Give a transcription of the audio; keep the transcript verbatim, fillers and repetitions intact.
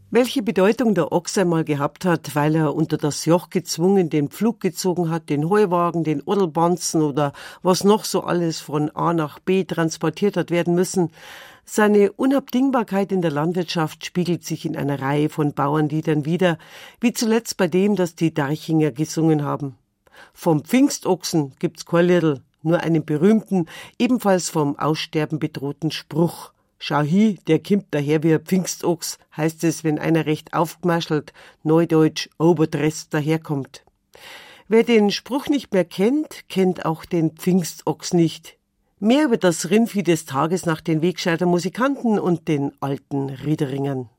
Welche Bedeutung der Ochs einmal gehabt hat, weil er unter das Joch gezwungen den Pflug gezogen hat, den Heuwagen, den Odelbanzen oder was noch so alles von A nach B transportiert hat werden müssen, seine Unabdingbarkeit in der Landwirtschaft spiegelt sich in einer Reihe von Bauernliedern wider, wie zuletzt bei dem, das die Darchinger gesungen haben. Vom Pfingstochsen gibt's kein Liedl, nur einen berühmten, ebenfalls vom Aussterben bedrohten Spruch. Schau hi, der kimmt daher wie ein Pfingstochs, heißt es, wenn einer recht aufgemaschelt, neudeutsch overdressed daherkommt. Wer den Spruch nicht mehr kennt, kennt auch den Pfingstochs nicht. Mehr über das Rindvieh des Tages nach den Wegscheider Musikanten und den alten Riederingern.